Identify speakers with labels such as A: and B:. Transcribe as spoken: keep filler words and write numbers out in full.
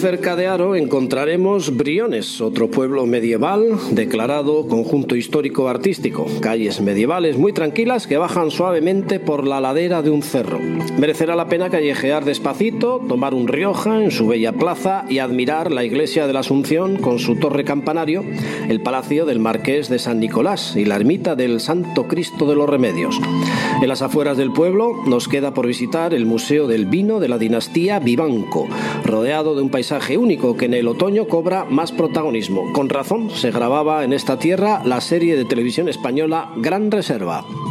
A: cerca de Haro encontraremos Briones, otro pueblo medieval declarado conjunto histórico-artístico. Calles medievales muy tranquilas que bajan suavemente por la ladera de un cerro. Merecerá la pena callejear despacito, tomar un Rioja en su bella plaza y admirar la iglesia de la Asunción con su torre campanario, el palacio del Marqués de San Nicolás y la ermita del Santo Cristo de los Remedios. En las afueras del pueblo nos queda por visitar el Museo del Vino de la dinastía Vivanco, rodeado de un paisaje único que en el otoño cobra más protagonismo. Con razón se grababa en esta tierra la serie de televisión española Gran Reserva.